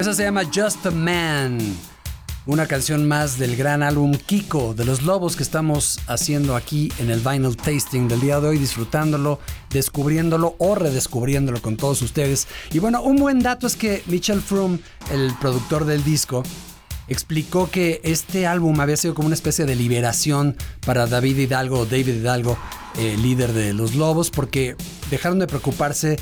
Esa se llama Just a Man, una canción más del gran álbum Kiko de Los Lobos que estamos haciendo aquí en el Vinyl Tasting del día de hoy, disfrutándolo, descubriéndolo o redescubriéndolo con todos ustedes. Y bueno, un buen dato es que Mitchell Froom, el productor del disco, explicó que este álbum había sido como una especie de liberación para David Hidalgo, líder de Los Lobos, porque dejaron de preocuparse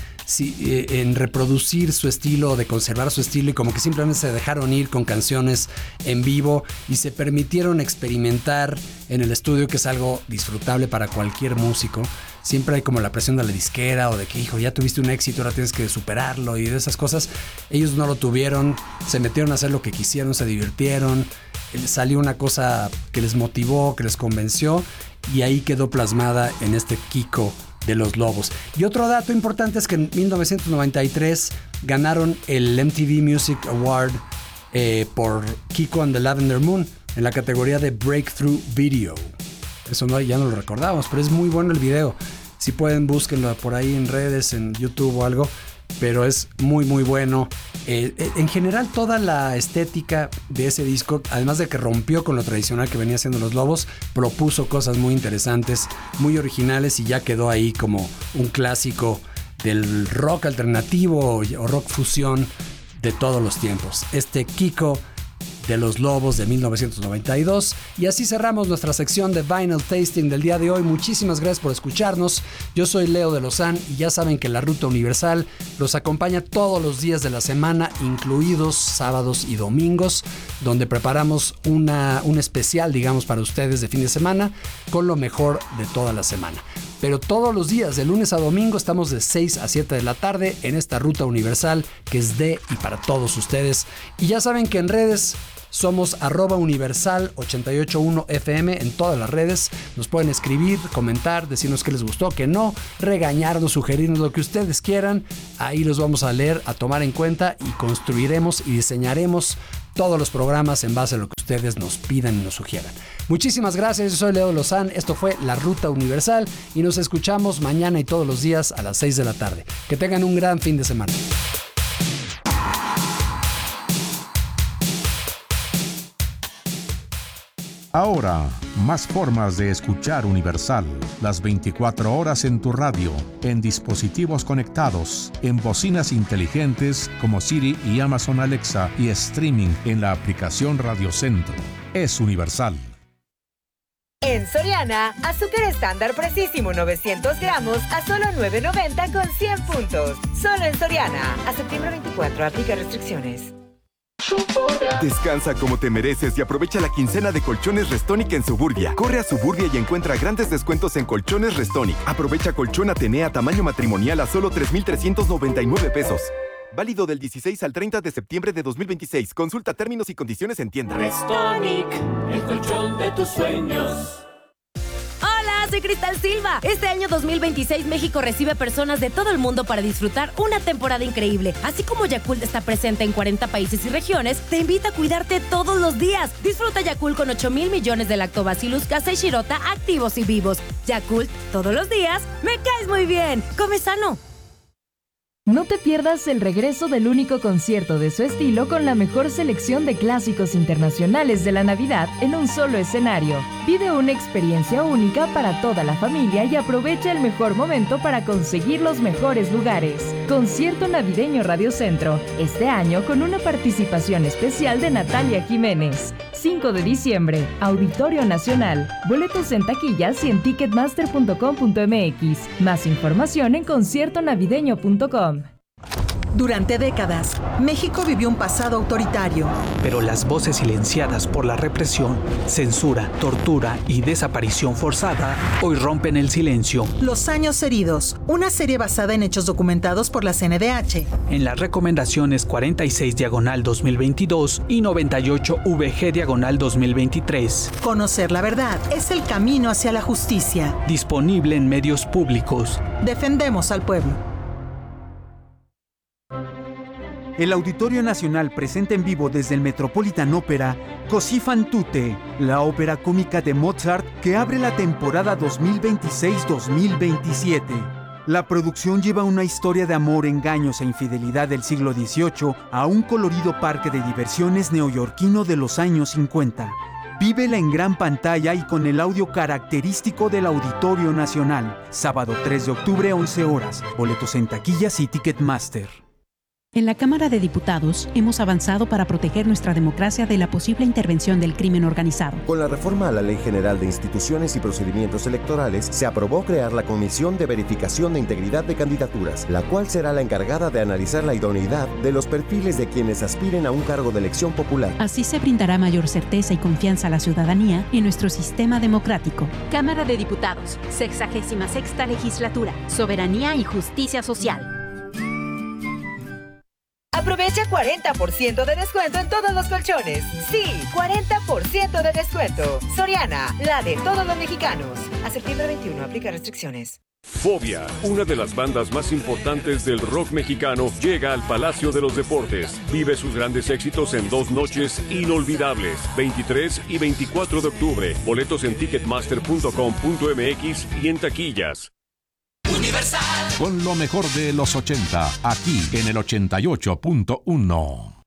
en reproducir su estilo, de conservar su estilo, y como que simplemente se dejaron ir con canciones en vivo y se permitieron experimentar en el estudio, que es algo disfrutable para cualquier músico. Siempre hay como la presión de la disquera o de que, hijo, ya tuviste un éxito, ahora tienes que superarlo y de esas cosas. Ellos no lo tuvieron, se metieron a hacer lo que quisieron, se divirtieron, salió una cosa que les motivó, que les convenció, y ahí quedó plasmada en este Kiko de Los Lobos. Y otro dato importante es que en 1993 ganaron el MTV Music Award por Kiko and the Lavender Moon en la categoría de Breakthrough Video. Eso ya no lo recordábamos, pero es muy bueno el video. Si pueden, búsquenlo por ahí en redes, en YouTube o algo, pero es muy muy bueno. En general, toda la estética de ese disco, además de que rompió con lo tradicional que venía haciendo Los Lobos, propuso cosas muy interesantes, muy originales, y ya quedó ahí como un clásico del rock alternativo o rock fusión de todos los tiempos. Este Kiko de Los Lobos de 1992. Y así cerramos nuestra sección de Vinyl Tasting del día de hoy. Muchísimas gracias por escucharnos. Yo soy Leo de Lozán y ya saben que la Ruta Universal los acompaña todos los días de la semana, incluidos sábados y domingos, donde preparamos un especial, digamos, para ustedes de fin de semana con lo mejor de toda la semana. Pero todos los días, de lunes a domingo, estamos de 6 a 7 de la tarde en esta Ruta Universal que es de y para todos ustedes. Y ya saben que en redes somos @universal881fm en todas las redes. Nos pueden escribir, comentar, decirnos qué les gustó, qué no, regañarnos, sugerirnos lo que ustedes quieran. Ahí los vamos a leer, a tomar en cuenta, y construiremos y diseñaremos todos los programas en base a lo que ustedes nos pidan y nos sugieran. Muchísimas gracias, yo soy Leo Lozán, esto fue La Ruta Universal y nos escuchamos mañana y todos los días a las 6 de la tarde. Que tengan un gran fin de semana. Ahora, más formas de escuchar Universal. Las 24 horas en tu radio, en dispositivos conectados, en bocinas inteligentes como Siri y Amazon Alexa, y streaming en la aplicación Radio Centro. Es Universal. En Soriana, azúcar estándar precisísimo 900 gramos a solo $9.90 con 100 puntos. Solo en Soriana. A septiembre 24, aplica restricciones. Descansa como te mereces y aprovecha la quincena de Colchones Restonic en Suburbia. Corre a Suburbia y encuentra grandes descuentos en Colchones Restonic. Aprovecha colchón Atenea tamaño matrimonial a solo $3,399. Válido del 16 al 30 de septiembre de 2026. Consulta términos y condiciones en tienda. Restonic, el colchón de tus sueños. Soy Cristal Silva. Este año 2026 México recibe personas de todo el mundo para disfrutar una temporada increíble. Así como Yakult está presente en 40 países y regiones, te invita a cuidarte todos los días. Disfruta Yakult con 8,000 millones de Lactobacillus casei shirota activos y vivos. Yakult, todos los días, me caes muy bien. Come sano. No te pierdas el regreso del único concierto de su estilo con la mejor selección de clásicos internacionales de la Navidad en un solo escenario. Vive una experiencia única para toda la familia y aprovecha el mejor momento para conseguir los mejores lugares. Concierto Navideño Radio Centro, este año con una participación especial de Natalia Jiménez. 5 de diciembre, Auditorio Nacional. Boletos en taquillas y en ticketmaster.com.mx. Más información en conciertonavideño.com. Durante décadas, México vivió un pasado autoritario. Pero las voces silenciadas por la represión, censura, tortura y desaparición forzada hoy rompen el silencio. Los años heridos, una serie basada en hechos documentados por la CNDH. En las recomendaciones 46/2022 y 98VG/2023. Conocer la verdad es el camino hacia la justicia. Disponible en medios públicos. Defendemos al pueblo. El Auditorio Nacional presenta en vivo desde el Metropolitan Opera Così fan tutte, la ópera cómica de Mozart que abre la temporada 2026-2027. La producción lleva una historia de amor, engaños e infidelidad del siglo XVIII a un colorido parque de diversiones neoyorquino de los años 50. Vívela en gran pantalla y con el audio característico del Auditorio Nacional. Sábado 3 de octubre, 11 horas. Boletos en taquillas y Ticketmaster. En la Cámara de Diputados hemos avanzado para proteger nuestra democracia de la posible intervención del crimen organizado. Con la reforma a la Ley General de Instituciones y Procedimientos Electorales, se aprobó crear la Comisión de Verificación de Integridad de Candidaturas, la cual será la encargada de analizar la idoneidad de los perfiles de quienes aspiren a un cargo de elección popular. Así se brindará mayor certeza y confianza a la ciudadanía en nuestro sistema democrático. Cámara de Diputados, 66ª Legislatura, Soberanía y Justicia Social. Aprovecha 40% de descuento en todos los colchones. Sí, 40% de descuento. Soriana, la de todos los mexicanos. A septiembre 21, aplica restricciones. Fobia, una de las bandas más importantes del rock mexicano, llega al Palacio de los Deportes. Vive sus grandes éxitos en 2 noches inolvidables, 23 y 24 de octubre. Boletos en ticketmaster.com.mx y en taquillas. Universal. Con lo mejor de los 80, aquí en el 88.1.